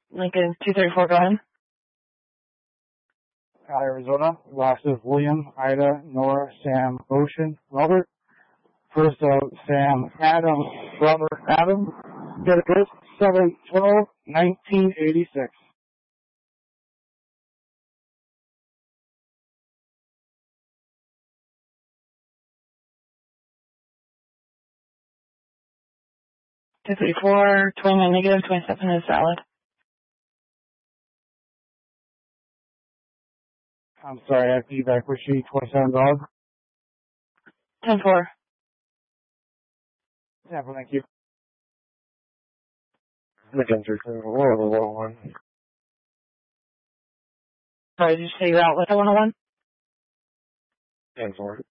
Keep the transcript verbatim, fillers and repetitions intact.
Lincoln two thirty-four, go ahead. Arizona, last is William, Ida, Nora, Sam, Ocean, Robert. First of Sam, Adam, Robert, Adam. Get it first, seven twelve nineteen eighty-six. two thirty-four, twenty-nine negative, twenty-seven is valid. I'm sorry, I have feedback for sheet twenty-seven dog. ten four. Yeah, well, thank you. Lincoln three seven one one one. Sorry, did you say you're out with the one oh one? ten four.